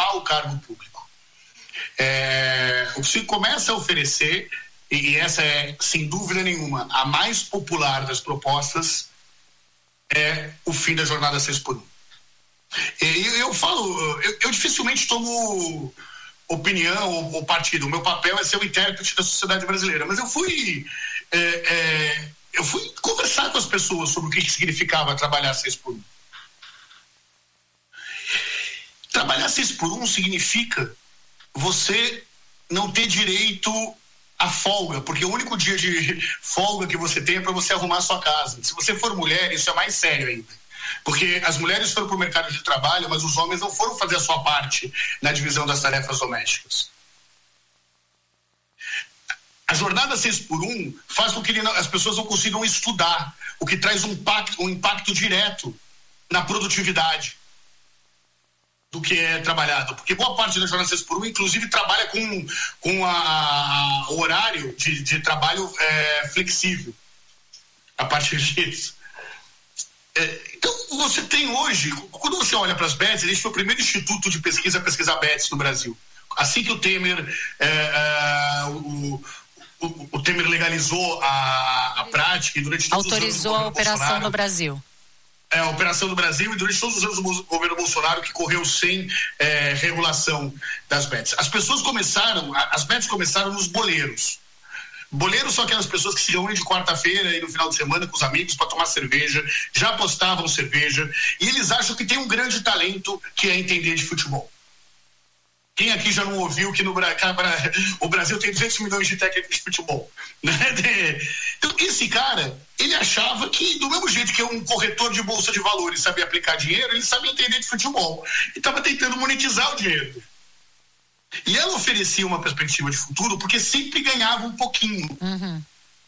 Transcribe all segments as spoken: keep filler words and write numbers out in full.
ocupar o cargo público. É, o que se começa a oferecer, e essa é, sem dúvida nenhuma, a mais popular das propostas, é o fim da jornada seis por um. E eu, eu falo, eu, eu dificilmente tomo opinião ou, ou partido. O meu papel é ser o intérprete da sociedade brasileira. Mas eu fui, é, é, eu fui conversar com as pessoas sobre o que, que significava trabalhar seis por um. Trabalhar seis por um significa você não ter direito à folga, porque o único dia de folga que você tem é para você arrumar a sua casa. Se você for mulher, isso é mais sério ainda. Porque as mulheres foram para o mercado de trabalho, mas os homens não foram fazer a sua parte na divisão das tarefas domésticas. A jornada seis por um faz com que ele não, as pessoas não consigam estudar, o que traz um impacto, um impacto direto na produtividade do que é trabalhado. Porque boa parte da jornada seis por um, inclusive, trabalha com, com a, a, o horário de, de trabalho é, flexível a partir disso. É, então, você tem hoje, quando você olha para as B E Ts, esse foi o primeiro instituto de pesquisa a pesquisar B E Ts no Brasil. Assim que o Temer, é, é, o, o, o Temer legalizou a, a prática e durante todos autorizou os anos a operação do Brasil. É, a operação do Brasil e durante todos os anos do governo Bolsonaro, que correu sem é, regulação das B E Ts. As pessoas começaram, as B E Ts começaram nos boleiros. Boleiros são aquelas pessoas que se reúnem de quarta-feira e no final de semana com os amigos para tomar cerveja, já apostavam cerveja, e eles acham que tem um grande talento que é entender de futebol. Quem aqui já não ouviu que no o Brasil tem duzentos milhões de técnicos de futebol? Né? Então, esse cara, ele achava que, do mesmo jeito que um corretor de bolsa de valores sabia aplicar dinheiro, ele sabia entender de futebol. E estava tentando monetizar o dinheiro. E ela oferecia uma perspectiva de futuro porque sempre ganhava um pouquinho. Uhum.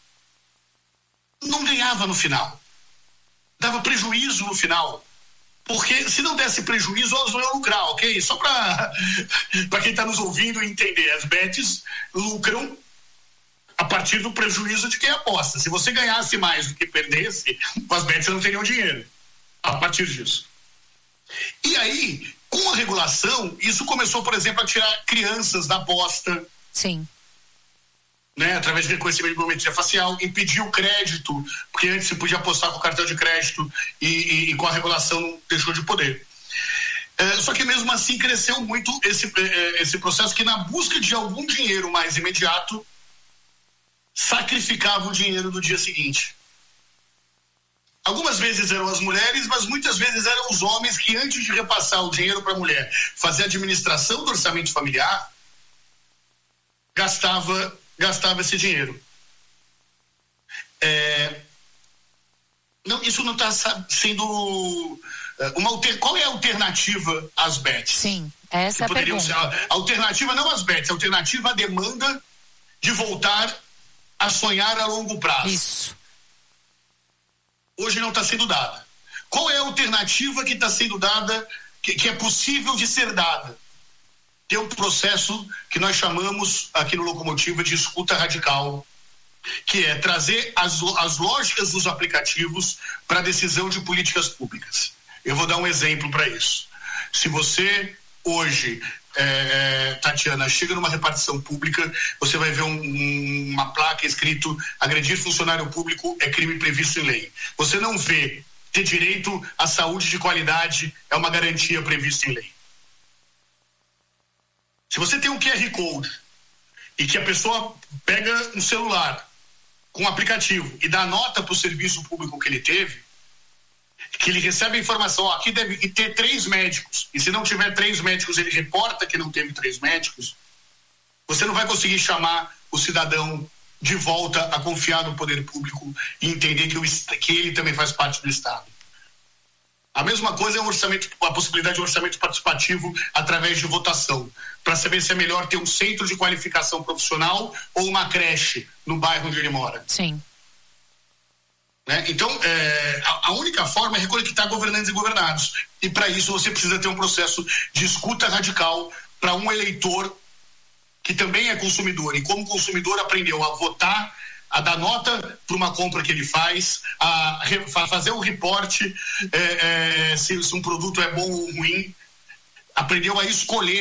Não ganhava no final. Dava prejuízo no final. Porque se não desse prejuízo, elas não iam lucrar, ok? Só para quem está nos ouvindo entender, as B E Ts lucram a partir do prejuízo de quem aposta. Se você ganhasse mais do que perdesse, as B E Ts não teriam dinheiro a partir disso. E aí, com a regulação, isso começou, por exemplo, a tirar crianças da aposta. Sim. Né, através de reconhecimento de biometria facial, impediu o crédito, porque antes se podia apostar com cartão de crédito e, e, e com a regulação deixou de poder. É, só que mesmo assim cresceu muito esse, esse processo que, na busca de algum dinheiro mais imediato, sacrificava o dinheiro do dia seguinte. Algumas vezes eram as mulheres, mas muitas vezes eram os homens que, antes de repassar o dinheiro para a mulher fazer a administração do orçamento familiar, gastava gastava esse dinheiro. É, não, isso não está sendo uma alter, qual é a alternativa às B E Ts? Sim, essa é a pergunta. Ser, a alternativa não às B E Ts, a alternativa à demanda de voltar a sonhar a longo prazo. Isso. Hoje não está sendo dada. Qual é a alternativa que está sendo dada, que, que é possível de ser dada? Tem um processo que nós chamamos aqui no Locomotiva de escuta radical, que é trazer as, as lógicas dos aplicativos para a decisão de políticas públicas. Eu vou dar um exemplo para isso. Se você hoje, é, Tatiana, chega numa repartição pública, você vai ver um, um, uma placa escrito: agredir funcionário público é crime previsto em lei. Você não vê ter direito à saúde de qualidade é uma garantia prevista em lei. Se você tem um Q R Code e que a pessoa pega um celular com um aplicativo e dá nota para o serviço público que ele teve, que ele recebe a informação, ó, aqui deve ter três médicos, e se não tiver três médicos, ele reporta que não teve três médicos, você não vai conseguir chamar o cidadão de volta a confiar no poder público e entender que, o, que ele também faz parte do Estado. A mesma coisa é o orçamento, a possibilidade de orçamento participativo através de votação, para saber se é melhor ter um centro de qualificação profissional ou uma creche no bairro onde ele mora. Sim. Né? Então, é, a, a única forma é reconectar governantes e governados. E para isso você precisa ter um processo de escuta radical para um eleitor que também é consumidor e, como consumidor, aprendeu a votar, a dar nota para uma compra que ele faz, a re, fazer um reporte é, é, se, se um produto é bom ou ruim, aprendeu a escolher